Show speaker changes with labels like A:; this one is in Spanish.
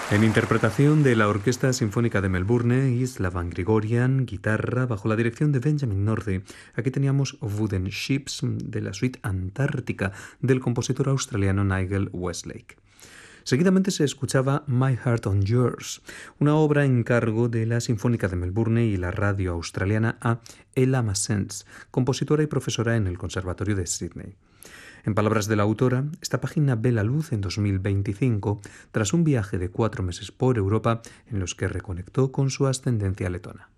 A: En interpretación de la Orquesta Sinfónica de Melbourne, Isla Van Grigorian, guitarra, bajo la dirección de Benjamin Norrie. Aquí teníamos Wooden Ships de la suite Antártica del compositor australiano Nigel Westlake. Seguidamente se escuchaba My Heart on Yours, una obra en cargo de la Sinfónica de Melbourne y la radio australiana a Ella Massens, compositora y profesora en el Conservatorio de Sydney. En palabras de la autora, esta página ve la luz en 2025 tras un viaje de 4 meses por Europa en los que reconectó con su ascendencia letona.